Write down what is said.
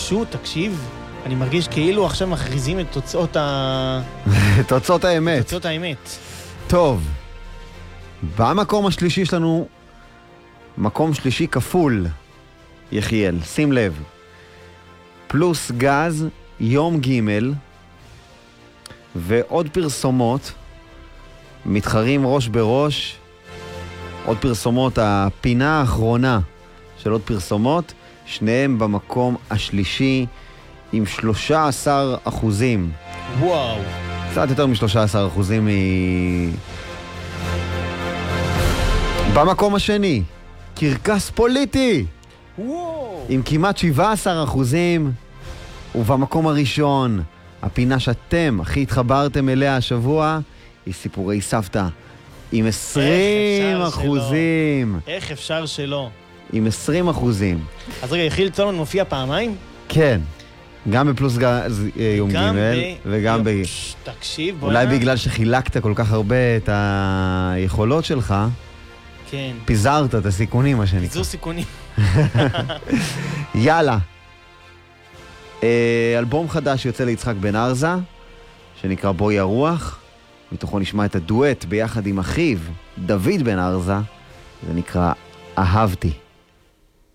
פשוט, תקשיב, אני מרגיש כאילו עכשיו מכריזים את תוצאות תוצאות האמת. תוצאות האמת. טוב, במקום השלישי יש לנו מקום שלישי כפול, יחיאל, שים לב. פלוס גז, יום ג' ועוד פרסומות, מתחרים ראש בראש, עוד פרסומות, הפינה האחרונה של עוד פרסומות, שניהם במקום השלישי עם 13%. וואו. קצת יותר מ-13% במקום השני, קרקס פוליטי. וואו. עם כמעט 17%, ובמקום הראשון, הפינה שאתם הכי התחברתם אליה השבוע, היא סיפורי סבתא, עם 20%. איך אפשר שלא? עם 20%. אז רגע, יחיאל צולמן מופיע פעמיים? כן, גם בפלוס גז יום ג' וגם ב... תקשיב, בוא אולי בגלל שחילקת כל כך הרבה את היכולות שלך, כן. פיזרת את הסיכונים, מה שנקרא. פיזור סיכונים. יאללה. אלבום חדש יוצא ליצחק בן ארזה, שנקרא בואי הרוח. מתוכו נשמע את הדואט ביחד עם אחיו, דוד בן ארזה. זה נקרא אהבתי.